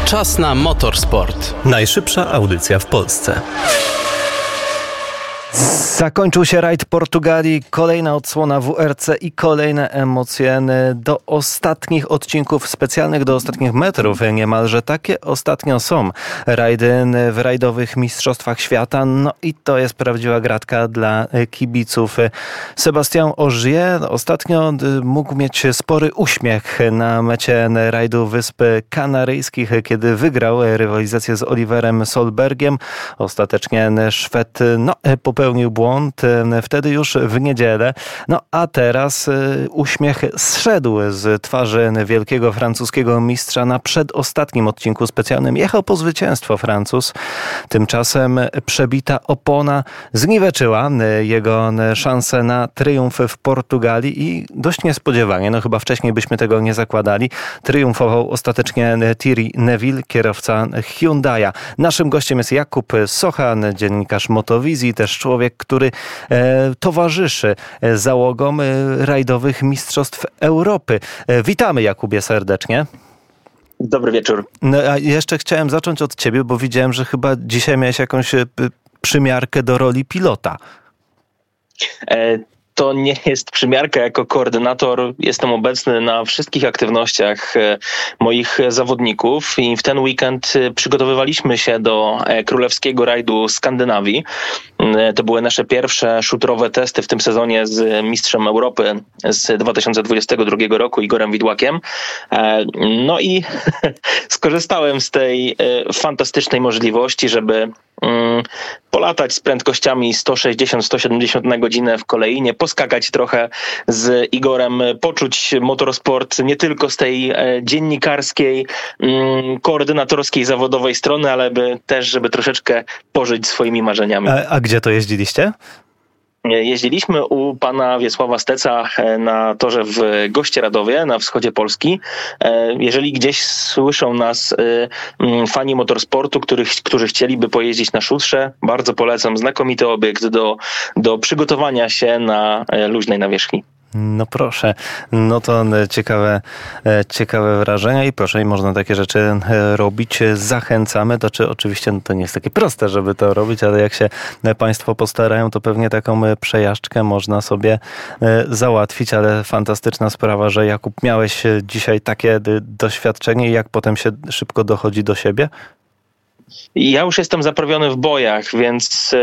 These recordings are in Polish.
Czas na motorsport. Najszybsza audycja w Polsce. Zakończył się rajd Portugalii, kolejna odsłona WRC i kolejne emocje do ostatnich odcinków specjalnych, do ostatnich metrów niemalże. Takie ostatnio są rajdy w rajdowych mistrzostwach świata. No i to jest prawdziwa gratka dla kibiców. Sebastian Ogier ostatnio mógł mieć spory uśmiech na mecie rajdu Wysp Kanaryjskich, kiedy wygrał rywalizację z Oliverem Solbergiem. Ostatecznie Szwed popełnił błąd wtedy już w niedzielę. No a teraz uśmiech zszedł z twarzy wielkiego francuskiego mistrza na przedostatnim odcinku specjalnym. Jechał po zwycięstwo Francuz. Tymczasem przebita opona zniweczyła jego szanse na triumf w Portugalii i dość niespodziewanie, no chyba wcześniej byśmy tego nie zakładali, triumfował ostatecznie Thierry Neuville, kierowca Hyundai'a. Naszym gościem jest Jakub Sochan, dziennikarz Motowizji, też człowiek, który towarzyszy załogom rajdowych mistrzostw Europy. Witamy, Jakubie, serdecznie. Dobry wieczór. No, a jeszcze chciałem zacząć od ciebie, bo widziałem, że chyba dzisiaj miałeś jakąś przymiarkę do roli pilota. To nie jest przymiarka. Jako koordynator jestem obecny na wszystkich aktywnościach moich zawodników i w ten weekend przygotowywaliśmy się do królewskiego rajdu Skandynawii. To były nasze pierwsze szutrowe testy w tym sezonie z mistrzem Europy z 2022 roku Igorem Widłakiem. No i skorzystałem z tej fantastycznej możliwości, żeby polatać z prędkościami 160-170 na godzinę w Koleinie, poskakać trochę z Igorem, poczuć motorsport nie tylko z tej dziennikarskiej, koordynatorskiej, zawodowej strony, ale też, żeby troszeczkę pożyć swoimi marzeniami. A gdzie to jeździliście? Jeździliśmy u pana Wiesława Steca na torze w Gościeradowie na wschodzie Polski. Jeżeli gdzieś słyszą nas fani motorsportu, którzy chcieliby pojeździć na szutrze, bardzo polecam. Znakomity obiekt do przygotowania się na luźnej nawierzchni. No proszę, no to ciekawe wrażenia i proszę, i można takie rzeczy robić. Zachęcamy, oczywiście to nie jest takie proste, żeby to robić, ale jak się państwo postarają, to pewnie taką przejażdżkę można sobie załatwić, ale fantastyczna sprawa, że Jakub, miałeś dzisiaj takie doświadczenie i jak potem się szybko dochodzi do siebie? Ja już jestem zaprawiony w bojach, więc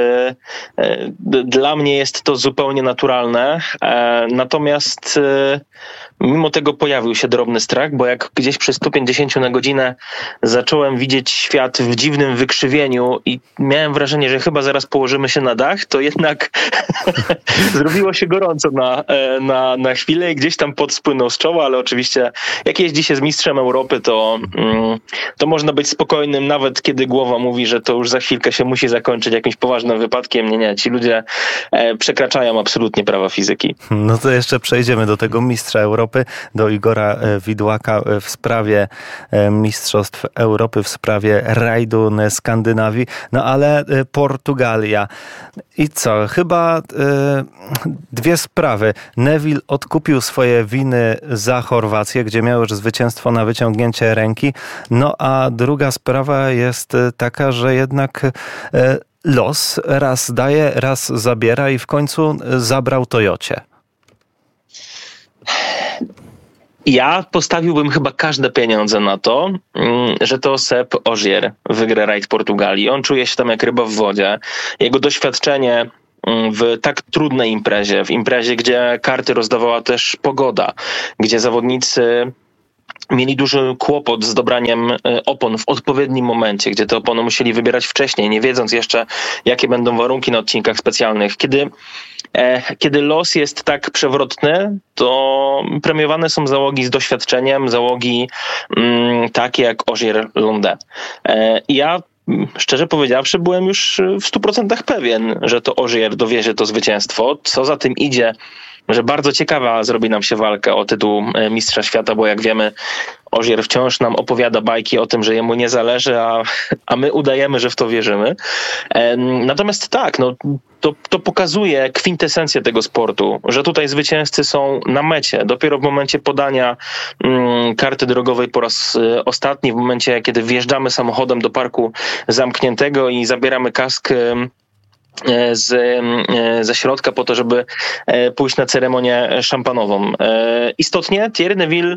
dla mnie jest to zupełnie naturalne. Natomiast mimo tego pojawił się drobny strach, bo jak gdzieś przy 150 na godzinę zacząłem widzieć świat w dziwnym wykrzywieniu i miałem wrażenie, że chyba zaraz położymy się na dach, to jednak zrobiło się gorąco na chwilę i gdzieś tam pot spłynął z czoła, ale oczywiście jak jeździ się z mistrzem Europy, to można być spokojnym, nawet kiedy głowa mówi, że to już za chwilkę się musi zakończyć jakimś poważnym wypadkiem. Nie, ci ludzie przekraczają absolutnie prawa fizyki. No to jeszcze przejdziemy do tego mistrza Europy, do Igora Widłaka w sprawie mistrzostw Europy, w sprawie rajdu Skandynawii. No ale Portugalia. I co? Chyba dwie sprawy. Neuville odkupił swoje winy za Chorwację, gdzie miał już zwycięstwo na wyciągnięcie ręki. No a druga sprawa jest taka, że jednak los raz daje, raz zabiera i w końcu zabrał Toyocie. Ja postawiłbym chyba każde pieniądze na to, że to Seb Ogier wygra rajd Portugalii. On czuje się tam jak ryba w wodzie. Jego doświadczenie w tak trudnej imprezie, w imprezie, gdzie karty rozdawała też pogoda, gdzie zawodnicy mieli duży kłopot z dobraniem opon w odpowiednim momencie, gdzie te opony musieli wybierać wcześniej, nie wiedząc jeszcze, jakie będą warunki na odcinkach specjalnych. Kiedy los jest tak przewrotny, to premiowane są załogi z doświadczeniem, załogi takie jak Ogier Lundé. Ja, szczerze powiedziawszy, byłem już w 100% pewien, że to Ogier dowiezie to zwycięstwo. Co za tym idzie, że bardzo ciekawa zrobi nam się walka o tytuł mistrza świata, bo jak wiemy, Ogier wciąż nam opowiada bajki o tym, że jemu nie zależy, a my udajemy, że w to wierzymy. Natomiast tak, to pokazuje kwintesencję tego sportu, że tutaj zwycięzcy są na mecie. Dopiero w momencie podania karty drogowej po raz ostatni, w momencie, kiedy wjeżdżamy samochodem do parku zamkniętego i zabieramy kask ze środka po to, żeby pójść na ceremonię szampanową. Istotnie Thierry Neuville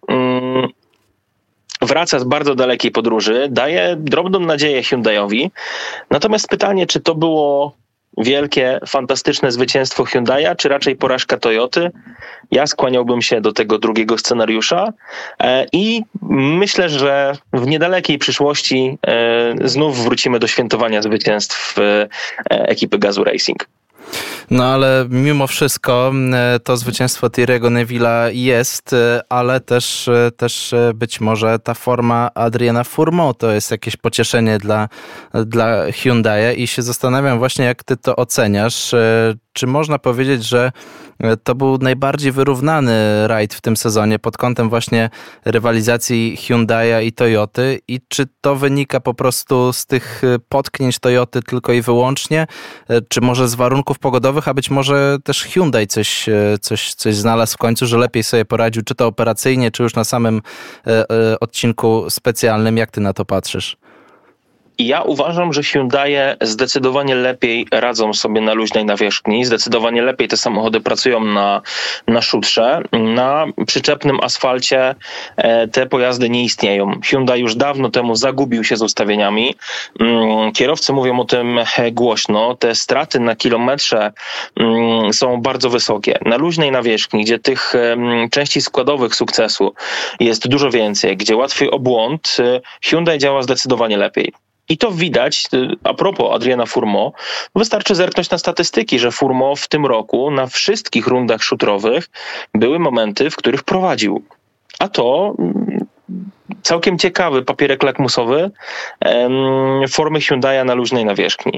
wraca z bardzo dalekiej podróży, daje drobną nadzieję Hyundaiowi. Natomiast pytanie, czy to było wielkie, fantastyczne zwycięstwo Hyundai'a, czy raczej porażka Toyoty? Ja skłaniałbym się do tego drugiego scenariusza i myślę, że w niedalekiej przyszłości znów wrócimy do świętowania zwycięstw ekipy Gazoo Racing. No ale mimo wszystko to zwycięstwo Thierry'ego Neuville'a jest, ale też być może ta forma Adriana Fourmaux to jest jakieś pocieszenie dla Hyundai'a i się zastanawiam właśnie, jak ty to oceniasz. Czy można powiedzieć, że to był najbardziej wyrównany rajd w tym sezonie pod kątem właśnie rywalizacji Hyundai'a i Toyoty i czy to wynika po prostu z tych potknięć Toyoty tylko i wyłącznie, czy może z warunków pogodowych, a być może też Hyundai coś znalazł w końcu, że lepiej sobie poradził, czy to operacyjnie, czy już na samym odcinku specjalnym. Jak ty na to patrzysz? I ja uważam, że Hyundaie zdecydowanie lepiej radzą sobie na luźnej nawierzchni, zdecydowanie lepiej te samochody pracują na szutrze. Na przyczepnym asfalcie te pojazdy nie istnieją. Hyundai już dawno temu zagubił się z ustawieniami. Kierowcy mówią o tym głośno. Te straty na kilometrze są bardzo wysokie. Na luźnej nawierzchni, gdzie tych części składowych sukcesu jest dużo więcej, gdzie łatwiej o błąd, Hyundai działa zdecydowanie lepiej. I to widać, a propos Adriana Fourmaux, wystarczy zerknąć na statystyki, że Fourmaux w tym roku na wszystkich rundach szutrowych były momenty, w których prowadził. A to całkiem ciekawy papierek lakmusowy formy Hyundai'a na luźnej nawierzchni.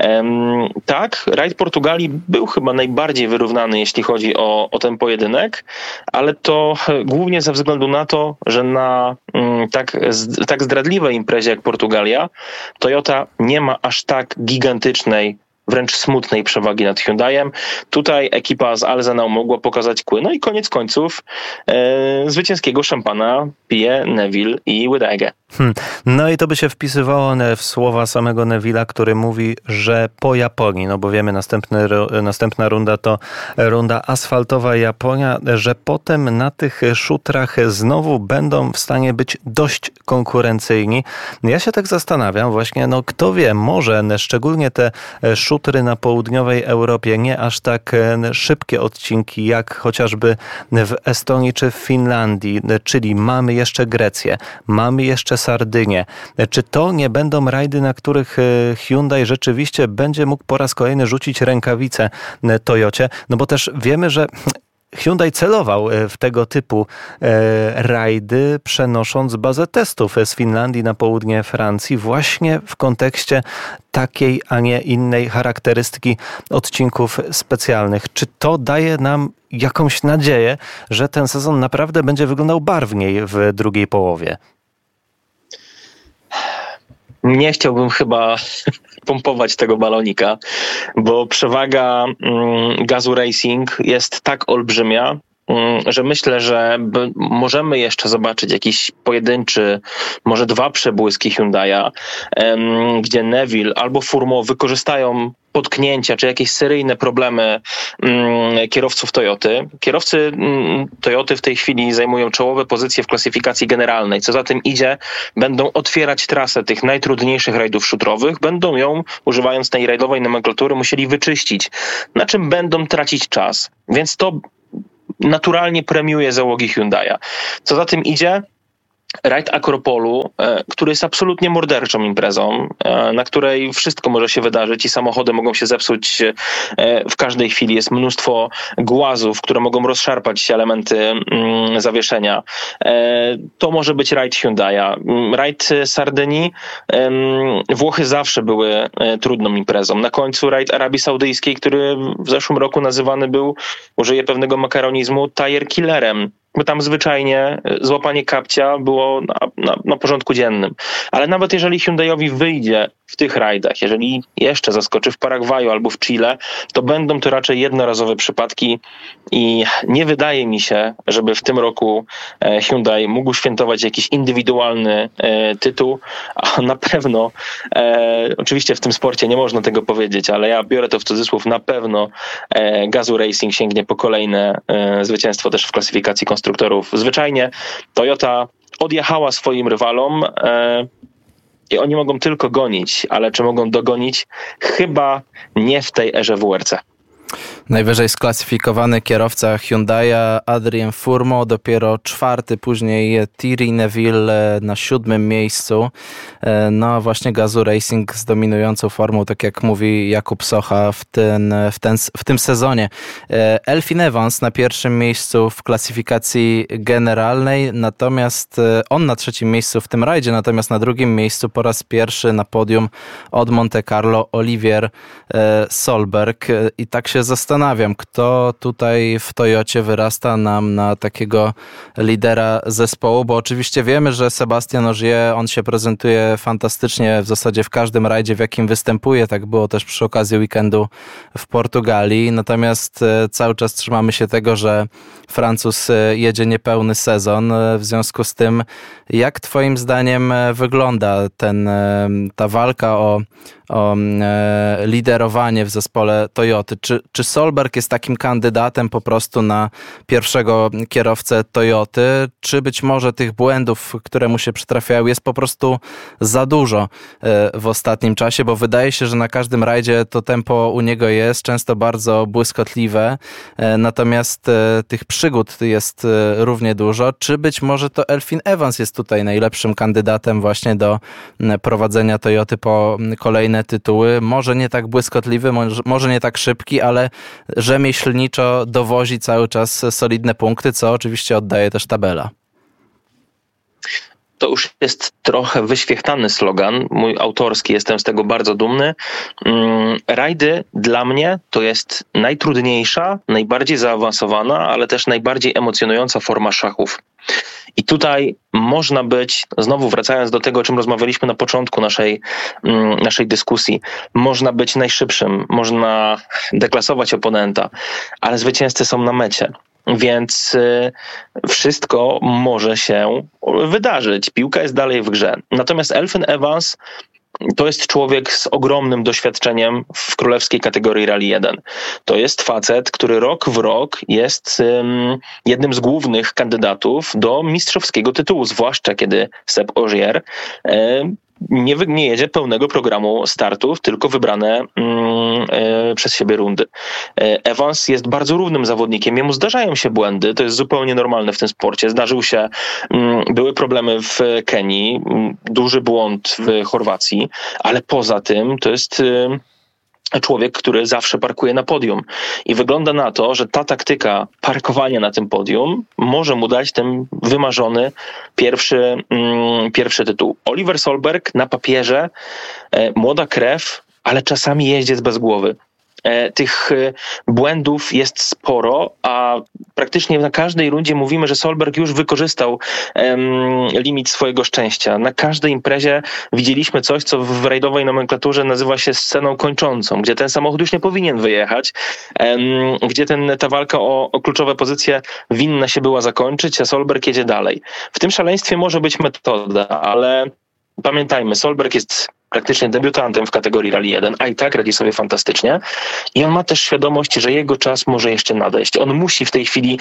Tak, rajd Portugalii był chyba najbardziej wyrównany, jeśli chodzi o ten pojedynek, ale to głównie ze względu na to, że na tak zdradliwej imprezie jak Portugalia Toyota nie ma aż tak gigantycznej, wręcz smutnej przewagi nad Hyundaiem. Tutaj ekipa z Alzenau mogła pokazać kły. No i koniec końców zwycięskiego szampana pije Neuville i Wydege. No i to by się wpisywało w słowa samego Neuville'a, który mówi, że po Japonii, no bo wiemy, następna runda to runda asfaltowa Japonia, że potem na tych szutrach znowu będą w stanie być dość konkurencyjni. Ja się tak zastanawiam właśnie, kto wie, może szczególnie te szutry na południowej Europie, nie aż tak szybkie odcinki jak chociażby w Estonii czy w Finlandii, czyli mamy jeszcze Grecję, mamy jeszcze Sardynię. Czy to nie będą rajdy, na których Hyundai rzeczywiście będzie mógł po raz kolejny rzucić rękawicę Toyocie? No bo też wiemy, że Hyundai celował w tego typu rajdy, przenosząc bazę testów z Finlandii na południe Francji właśnie w kontekście takiej, a nie innej charakterystyki odcinków specjalnych. Czy to daje nam jakąś nadzieję, że ten sezon naprawdę będzie wyglądał barwniej w drugiej połowie? Nie chciałbym chyba pompować tego balonika, bo przewaga Gazoo Racing jest tak olbrzymia, że myślę, że możemy jeszcze zobaczyć jakiś pojedynczy, może 2 przebłyski Hyundai'a, gdzie Neuville albo Fourmaux wykorzystają potknięcia czy jakieś seryjne problemy kierowców Toyoty. Kierowcy Toyoty w tej chwili zajmują czołowe pozycje w klasyfikacji generalnej. Co za tym idzie, będą otwierać trasę tych najtrudniejszych rajdów szutrowych, będą ją, używając tej rajdowej nomenklatury, musieli wyczyścić, na czym będą tracić czas. Więc to naturalnie premiuje załogi Hyundai'a. Co za tym idzie, rajd Akropolu, który jest absolutnie morderczą imprezą, na której wszystko może się wydarzyć i samochody mogą się zepsuć w każdej chwili. Jest mnóstwo głazów, które mogą rozszarpać elementy zawieszenia. To może być rajd Hyundai'a. Rajd Sardynii. Włochy zawsze były trudną imprezą. Na końcu rajd Arabii Saudyjskiej, który w zeszłym roku nazywany był, użyję pewnego makaronizmu, tire killerem. Bo tam zwyczajnie złapanie kapcia było na porządku dziennym. Ale nawet jeżeli Hyundaiowi wyjdzie w tych rajdach, jeżeli jeszcze zaskoczy w Paragwaju albo w Chile, to będą to raczej jednorazowe przypadki i nie wydaje mi się, żeby w tym roku Hyundai mógł świętować jakiś indywidualny tytuł, a na pewno, oczywiście w tym sporcie nie można tego powiedzieć, ale ja biorę to w cudzysłów, na pewno Gazoo Racing sięgnie po kolejne zwycięstwo też w klasyfikacji konstruktorów. Zwyczajnie Toyota odjechała swoim rywalom i oni mogą tylko gonić, ale czy mogą dogonić? Chyba nie w tej erze WRC. Najwyżej sklasyfikowany kierowca Hyundai'a Adrien Fourmont, dopiero 4, później Thierry Neuville na 7. miejscu. No a właśnie Gazoo Racing z dominującą formą, tak jak mówi Jakub Socha w tym sezonie. Elfyn Evans na 1. miejscu w klasyfikacji generalnej, natomiast on na 3. miejscu w tym rajdzie, natomiast na 2. miejscu po raz pierwszy na podium od Monte Carlo Olivier Solberg. I tak się zastanawiam, kto tutaj w Toyocie wyrasta nam na takiego lidera zespołu, bo oczywiście wiemy, że Sebastian Ogier, on się prezentuje fantastycznie w zasadzie w każdym rajdzie, w jakim występuje. Tak było też przy okazji weekendu w Portugalii. Natomiast cały czas trzymamy się tego, że Francuz jedzie niepełny sezon. W związku z tym, jak twoim zdaniem wygląda ta walka o liderowanie w zespole Toyoty? Czy Solberg jest takim kandydatem po prostu na pierwszego kierowcę Toyoty? Czy być może tych błędów, które mu się przytrafiają, jest po prostu za dużo w ostatnim czasie? Bo wydaje się, że na każdym rajdzie to tempo u niego jest często bardzo błyskotliwe, natomiast tych przygód jest równie dużo. Czy być może to Elfyn Evans jest tutaj najlepszym kandydatem właśnie do prowadzenia Toyoty po kolejne tytuły? Może nie tak błyskotliwy, może nie tak szybki, ale rzemieślniczo dowozi cały czas solidne punkty, co oczywiście oddaje też tabela. To już jest trochę wyświechtany slogan, mój autorski, jestem z tego bardzo dumny. Rajdy dla mnie to jest najtrudniejsza, najbardziej zaawansowana, ale też najbardziej emocjonująca forma szachów. I tutaj można być, znowu wracając do tego, o czym rozmawialiśmy na początku naszej dyskusji, można być najszybszym, można deklasować oponenta, ale zwycięzcy są na mecie. Więc wszystko może się wydarzyć. Piłka jest dalej w grze. Natomiast Elfyn Evans to jest człowiek z ogromnym doświadczeniem w królewskiej kategorii Rally 1. To jest facet, który rok w rok jest jednym z głównych kandydatów do mistrzowskiego tytułu, zwłaszcza kiedy Seb Ogier nie jedzie pełnego programu startów, tylko wybrane przez siebie rundy. Evans jest bardzo równym zawodnikiem, jemu zdarzają się błędy, to jest zupełnie normalne w tym sporcie. Były problemy w Kenii, duży błąd w Chorwacji, ale poza tym to jest człowiek, który zawsze parkuje na podium. I wygląda na to, że ta taktyka parkowania na tym podium może mu dać ten wymarzony pierwszy tytuł. Oliver Solberg na papierze, młoda krew, ale czasami jeździec bez głowy. Tych błędów jest sporo, a praktycznie na każdej rundzie mówimy, że Solberg już wykorzystał limit swojego szczęścia. Na każdej imprezie widzieliśmy coś, co w rajdowej nomenklaturze nazywa się sceną kończącą, gdzie ten samochód już nie powinien wyjechać, gdzie ta walka o kluczowe pozycje winna się była zakończyć, a Solberg jedzie dalej. W tym szaleństwie może być metoda, ale pamiętajmy, Solberg jest praktycznie debiutantem w kategorii Rally 1, a i tak radzi sobie fantastycznie. I on ma też świadomość, że jego czas może jeszcze nadejść. On musi w tej chwili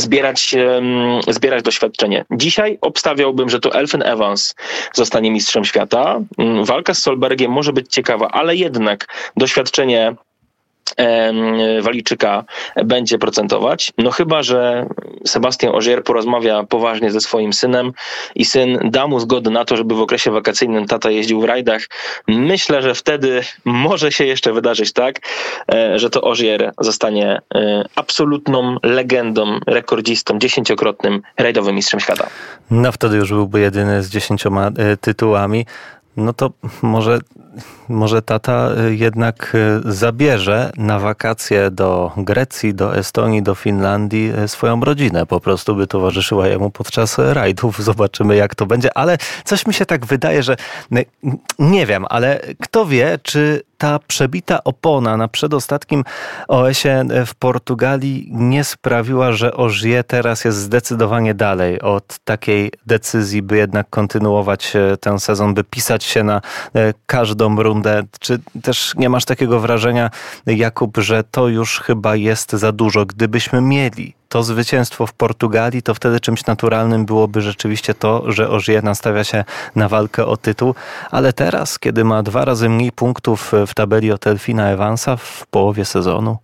zbierać doświadczenie. Dzisiaj obstawiałbym, że to Elfyn Evans zostanie mistrzem świata. Walka z Solbergiem może być ciekawa, ale jednak doświadczenie Walijczyka będzie procentować. No chyba że Sebastian Ogier porozmawia poważnie ze swoim synem i syn da mu zgodę na to, żeby w okresie wakacyjnym tata jeździł w rajdach. Myślę, że wtedy może się jeszcze wydarzyć tak, że to Ogier zostanie absolutną legendą, rekordzistą, 10-krotnym rajdowym mistrzem świata. No wtedy już byłby jedyny z 10 tytułami. No to może tata jednak zabierze na wakacje do Grecji, do Estonii, do Finlandii swoją rodzinę. Po prostu by towarzyszyła jemu podczas rajdów. Zobaczymy, jak to będzie. Ale coś mi się tak wydaje, że nie wiem, ale kto wie, czy ta przebita opona na przedostatnim OS-ie w Portugalii nie sprawiła, że Ogier teraz jest zdecydowanie dalej od takiej decyzji, by jednak kontynuować ten sezon, by pisać się na każdą rundę. Czy też nie masz takiego wrażenia, Jakub, że to już chyba jest za dużo? Gdybyśmy mieli to zwycięstwo w Portugalii, to wtedy czymś naturalnym byłoby rzeczywiście to, że Ogier nastawia się na walkę o tytuł, ale teraz, kiedy ma 2 razy mniej punktów w tabeli od Elfina Evansa w połowie sezonu?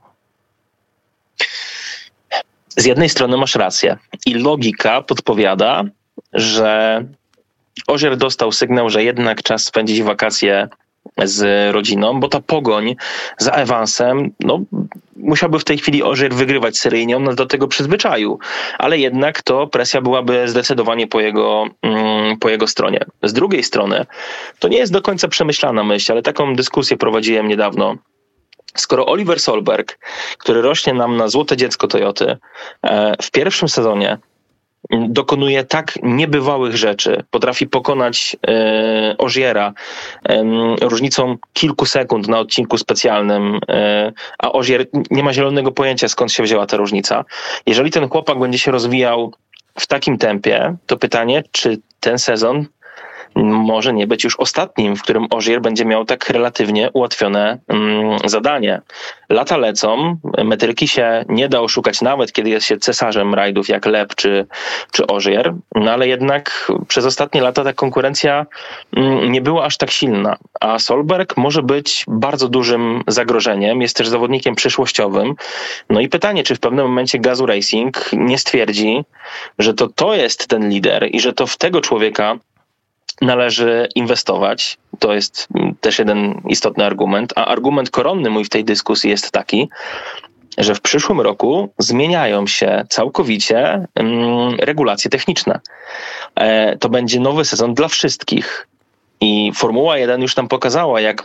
Z jednej strony masz rację i logika podpowiada, że Ogier dostał sygnał, że jednak czas spędzić wakacje z rodziną, bo ta pogoń za Evansem, musiałby w tej chwili Ogier wygrywać seryjnie, on nas do tego przyzwyczaił, ale jednak to presja byłaby zdecydowanie po jego stronie. Z drugiej strony, to nie jest do końca przemyślana myśl, ale taką dyskusję prowadziłem niedawno. Skoro Oliver Solberg, który rośnie nam na złote dziecko Toyoty, w pierwszym sezonie dokonuje tak niebywałych rzeczy, potrafi pokonać Ogiera różnicą kilku sekund na odcinku specjalnym, a Ogier nie ma zielonego pojęcia, skąd się wzięła ta różnica. Jeżeli ten chłopak będzie się rozwijał w takim tempie, to pytanie, czy ten sezon może nie być już ostatnim, w którym Ogier będzie miał tak relatywnie ułatwione zadanie. Lata lecą, metryki się nie da oszukać, nawet kiedy jest się cesarzem rajdów jak Lep czy Ogier, no ale jednak przez ostatnie lata ta konkurencja nie była aż tak silna, a Solberg może być bardzo dużym zagrożeniem, jest też zawodnikiem przyszłościowym. No i pytanie, czy w pewnym momencie Gazoo Racing nie stwierdzi, że to jest ten lider i że to w tego człowieka należy inwestować. To jest też jeden istotny argument. A argument koronny mój w tej dyskusji jest taki, że w przyszłym roku zmieniają się całkowicie regulacje techniczne. To będzie nowy sezon dla wszystkich. I Formuła 1 już nam pokazała, jak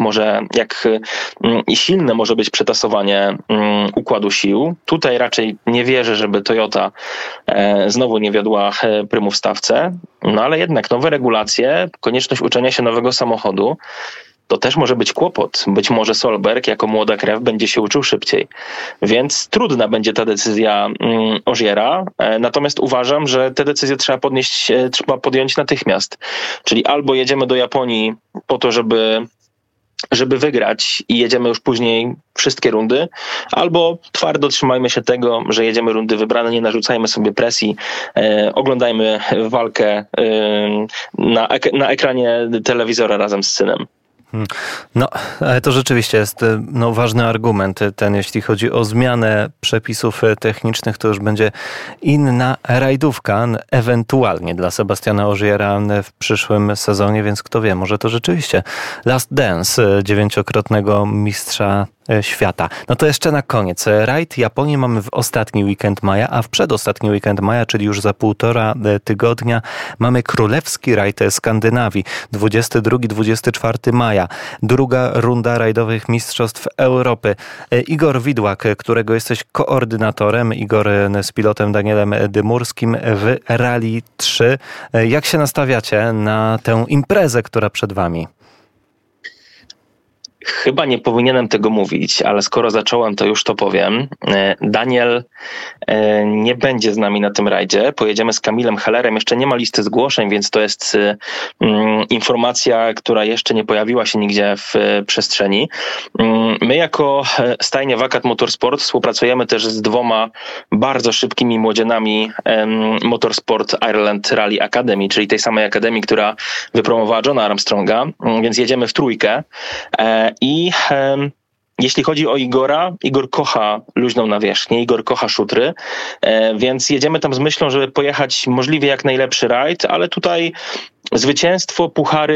silne może być przetasowanie układu sił. Tutaj raczej nie wierzę, żeby Toyota znowu nie wiodła prymu w stawce. No ale jednak nowe regulacje, konieczność uczenia się nowego samochodu, to też może być kłopot. Być może Solberg jako młoda krew będzie się uczył szybciej. Więc trudna będzie ta decyzja Ogiera. Natomiast uważam, że tę decyzję trzeba podjąć natychmiast. Czyli albo jedziemy do Japonii po to, żeby wygrać i jedziemy już później wszystkie rundy, albo twardo trzymajmy się tego, że jedziemy rundy wybrane, nie narzucajmy sobie presji, oglądajmy walkę na ekranie telewizora razem z synem. No, ale to rzeczywiście jest ważny argument ten, jeśli chodzi o zmianę przepisów technicznych, to już będzie inna rajdówka, ewentualnie dla Sebastiana Ogiera w przyszłym sezonie, więc kto wie, może to rzeczywiście Last Dance 9-krotnego mistrza świata. No to jeszcze na koniec. Rajd Japonii mamy w ostatni weekend maja, a w przedostatni weekend maja, czyli już za 1,5 tygodnia, mamy królewski rajd Skandynawii. 22-24 maja. Druga runda rajdowych mistrzostw Europy. Igor Widłak, którego jesteś koordynatorem, Igor z pilotem Danielem Dymurskim w Rally 3. Jak się nastawiacie na tę imprezę, która przed wami? Chyba nie powinienem tego mówić, ale skoro zacząłem, to już to powiem. Daniel nie będzie z nami na tym rajdzie. Pojedziemy z Kamilem Hellerem. Jeszcze nie ma listy zgłoszeń, więc to jest informacja, która jeszcze nie pojawiła się nigdzie w przestrzeni. My jako stajnia Wakat Motorsport współpracujemy też z 2 bardzo szybkimi młodzianami Motorsport Ireland Rally Academy, czyli tej samej akademii, która wypromowała Johna Armstronga, więc jedziemy w trójkę. I Jeśli chodzi o Igora, Igor kocha luźną nawierzchnię, Igor kocha szutry, więc jedziemy tam z myślą, żeby pojechać możliwie jak najlepszy rajd, ale tutaj zwycięstwo, puchary